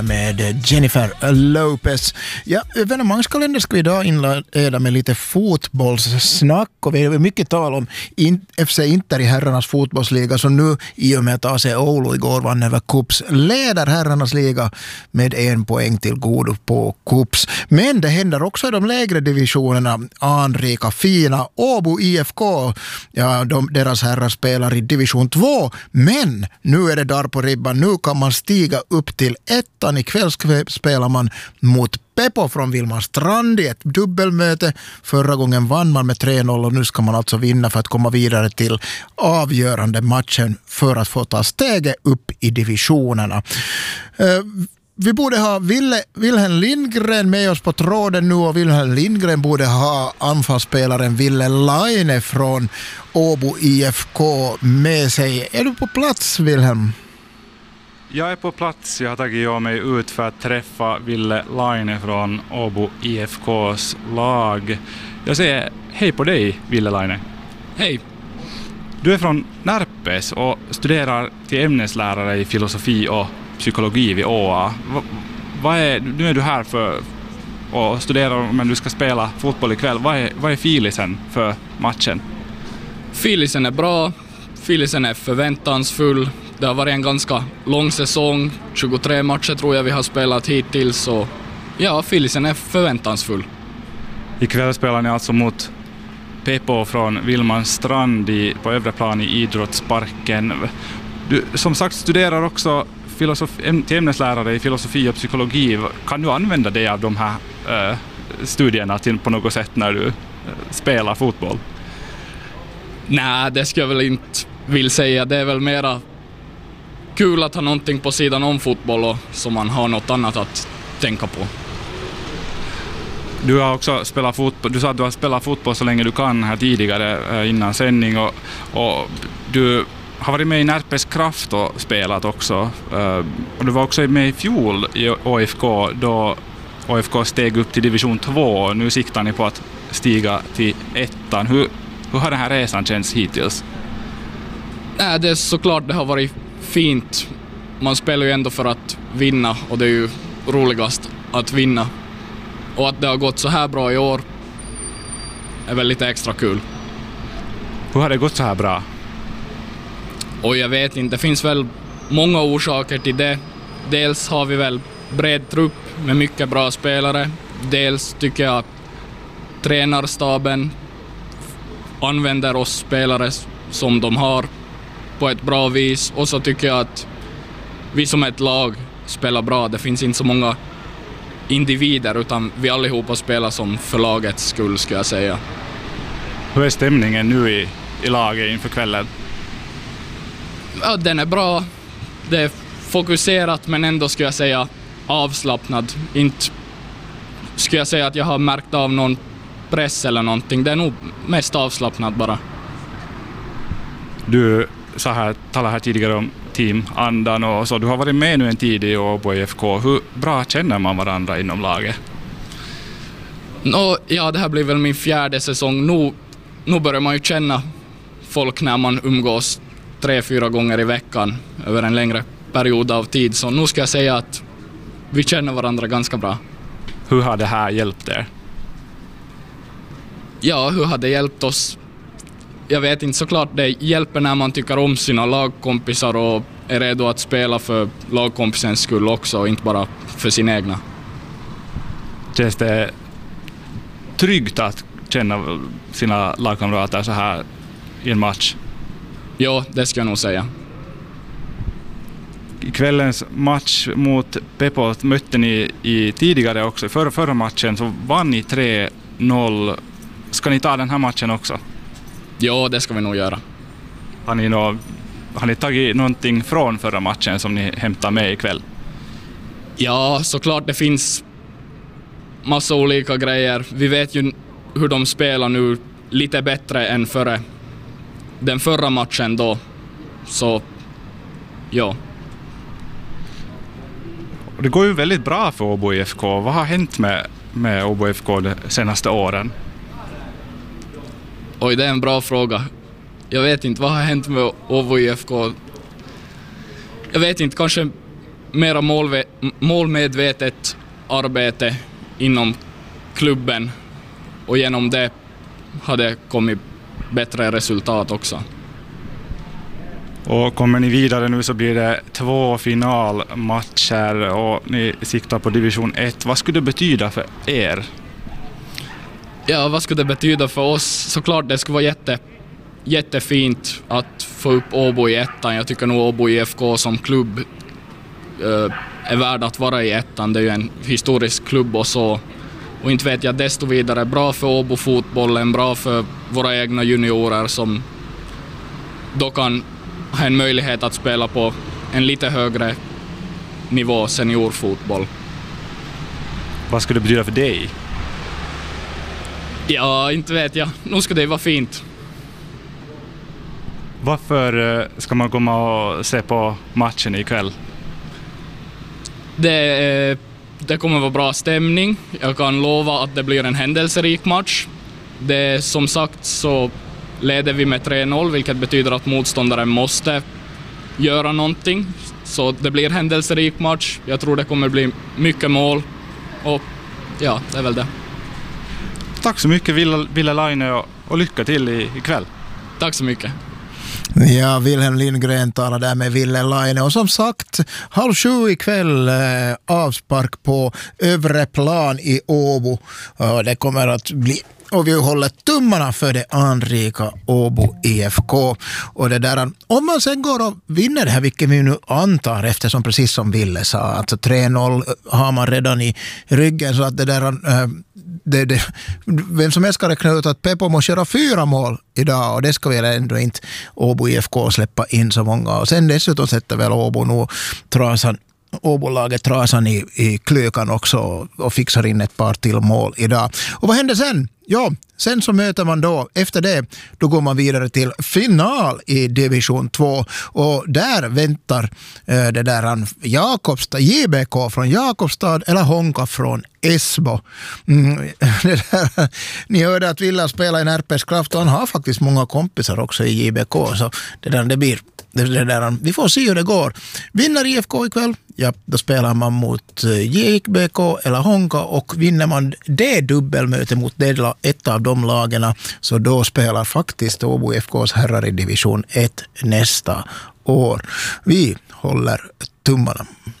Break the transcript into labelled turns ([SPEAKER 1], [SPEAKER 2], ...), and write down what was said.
[SPEAKER 1] med Jennifer Lopez. Ja, evenemangskalender ska vi idag inleda med lite fotbollssnack och vi har mycket tal om FC Inter i herrarnas fotbollsliga som nu i och med att AC Oulu igår vann över Kups leder herrarnas liga med 1 poäng till godo på Kups. Men det händer också i de lägre divisionerna. Anrika, fina Åbo IFK, ja, deras herrar spelar i division 2, men nu är det där på ribban. Nu kan man stiga upp till ettan. Ikväll spelar man mot Pepo från Vilmarstrand i ett dubbelmöte. Förra gången vann man med 3-0 och nu ska man alltså vinna för att komma vidare till avgörande matchen för att få ta steget upp i divisionerna. Vi borde ha Wilhelm Lindgren med oss på tråden nu och Wilhelm Lindgren borde ha anfallsspelaren Ville Laine från Åbo IFK med sig. Är du på plats, Wilhelm?
[SPEAKER 2] Jag är på plats. Jag har tagit mig ut för att träffa Ville Laine från Åbo IFKs lag. Jag säger hej på dig, Ville Laine.
[SPEAKER 3] Hej.
[SPEAKER 2] Du är från Närpes och studerar till ämneslärare i filosofi och psykologi vid ÅA. Nu är du här för att studera, men du ska spela fotboll ikväll. Vad är filisen för matchen?
[SPEAKER 3] Filisen är bra. Filisen är förväntansfull. Det har varit en ganska lång säsong. 23 matcher tror jag vi har spelat hittills. Så ja, filisen är förväntansfull.
[SPEAKER 2] Ikväll spelar ni alltså mot Pepo från Vilmarstrand på övre plan i idrottsparken. Du som sagt studerar också till ämneslärare i filosofi och psykologi. Kan du använda dig av de här studierna på något sätt när du spelar fotboll?
[SPEAKER 3] Nej, det ska jag väl inte vill säga. Det är väl mera kul att ha någonting på sidan om fotboll och som man har något annat att tänka på.
[SPEAKER 2] Du har också spelat fotboll. Du sa att du har spelat fotboll så länge du kan här tidigare innan sändning och du har varit med i Närpes Kraft och spelat också. Och du var också med i fjol i ÅFK då ÅFK steg upp till division 2. Nu siktar ni på att stiga till ettan. Hur har den här resan känts hittills?
[SPEAKER 3] Nej, det är såklart det har varit fint. Man spelar ju ändå för att vinna och det är ju roligast att vinna. Och att det har gått så här bra i år är väl lite extra kul.
[SPEAKER 2] Hur har det gått så här bra?
[SPEAKER 3] Och jag vet inte, det finns väl många orsaker till det. Dels har vi väl bred trupp med mycket bra spelare. Dels tycker jag att tränarstaben använder oss spelare som de har på ett bra vis. Och så tycker jag att vi som ett lag spelar bra. Det finns inte så många individer utan vi allihopa spelar som för lagets skull, ska jag säga.
[SPEAKER 2] Hur är stämningen nu i laget inför kvällen?
[SPEAKER 3] Ja, den är bra. Det är fokuserat men ändå ska jag säga avslappnad. Inte ska jag säga att jag har märkt av någon press eller någonting. Det är nog mest avslappnad bara.
[SPEAKER 2] Du talade här tidigare om teamandan och så. Du har varit med nu en tid i Åbo IFK. Hur bra känner man varandra inom laget?
[SPEAKER 3] Ja, det här blir väl min 4:e säsong. Nu börjar man ju känna folk när man umgås 3-4 gånger i veckan över en längre period av tid. Så nu ska jag säga att vi känner varandra ganska bra.
[SPEAKER 2] Hur har det här hjälpt er?
[SPEAKER 3] Ja, hur har det hjälpt oss? Jag vet inte, såklart det hjälper när man tycker om sina lagkompisar och är redo att spela för lagkompisens skull också och inte bara för sin egna.
[SPEAKER 2] Känns det tryggt att känna sina lagkamrater så här i en match?
[SPEAKER 3] Ja, det ska jag nog säga.
[SPEAKER 2] I kvällens match mot Pepo mötte ni tidigare också. I förra matchen så vann ni 3-0. Ska ni ta den här matchen också?
[SPEAKER 3] Ja, det ska vi nog göra.
[SPEAKER 2] Har ni tagit någonting från förra matchen som ni hämtar med ikväll?
[SPEAKER 3] Ja, såklart det finns massa olika grejer. Vi vet ju hur de spelar nu lite bättre än före den förra matchen då. Så, ja.
[SPEAKER 2] Det går ju väldigt bra för Åbo IFK. Vad har hänt med Åbo IFK de senaste åren?
[SPEAKER 3] Oj, det är en bra fråga. Jag vet inte, vad har hänt med Åbo IFK? Jag vet inte, kanske mera målmedvetet arbete inom klubben och genom det hade kommit bättre resultat också.
[SPEAKER 2] Och kommer ni vidare nu så blir det 2 finalmatcher och ni siktar på division 1. Vad skulle det betyda för er?
[SPEAKER 3] Ja, vad skulle det betyda för oss? Såklart det skulle vara jättefint att få upp Åbo i ettan. Jag tycker nog Åbo IFK som klubb är värd att vara i ettan. Det är ju en historisk klubb och så. Och inte vet jag desto vidare. Bra för Åbo fotbollen, bra för våra egna juniorer som då kan ha en möjlighet att spela på en lite högre nivå seniorfotboll.
[SPEAKER 2] Vad skulle det betyda för dig?
[SPEAKER 3] Ja, inte vet jag. Nu ska det vara fint.
[SPEAKER 2] Varför ska man komma och se på matchen ikväll?
[SPEAKER 3] Det kommer vara bra stämning. Jag kan lova att det blir en händelserik match. Det, som sagt så leder vi med 3-0, vilket betyder att motståndaren måste göra någonting. Så det blir en händelserik match. Jag tror det kommer bli mycket mål. Och ja, det är väl det.
[SPEAKER 2] Tack så mycket Ville Laine och lycka till ikväll.
[SPEAKER 3] Tack så mycket.
[SPEAKER 1] Ja, Wilhelm Lindgren talar där med Ville Laine. Och som sagt, 6:30 ikväll avspark på övre plan i Åbo. Det kommer att bli... Och vi håller tummarna för det anrika Åbo IFK. Och det där, om man sen går och vinner det här, vilket vi nu antar, eftersom precis som Ville sa, alltså 3-0 har man redan i ryggen, så att det där... vem som helst ska räkna ut att Peppo måste göra 4 mål idag, och det ska väl ändå inte Åbo IFK släppa in så många. Och sen dessutom sätter väl Åbo nu Åbolaget trasan i klökan också och fixar in ett par till mål idag. Och vad händer sen? Ja, sen så möter man då, efter det, då går man vidare till final i division 2 och där väntar det där Jakobstad, JBK från Jakobstad eller Honka från Esbo. Ni hörde att Villa spelar i Närpes Kraft och han har faktiskt många kompisar också i JBK, så det blir vi får se hur det går. Vinner IFK ikväll, ja, då spelar man mot JBK eller Honka, och vinner man det dubbelmöte mot ett av de lagarna, så då spelar faktiskt Åbo IFKs herrar i division 1 nästa år. Vi håller tummarna.